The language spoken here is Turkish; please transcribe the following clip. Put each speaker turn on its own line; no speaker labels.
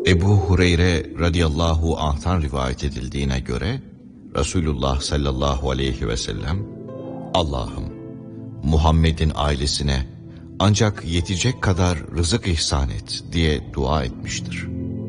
Ebu Hureyre radıyallahu anh'tan rivayet edildiğine göre Resulullah sallallahu aleyhi ve sellem, Allah'ım Muhammed'in ailesine ancak yetecek kadar rızık ihsan et diye dua etmiştir.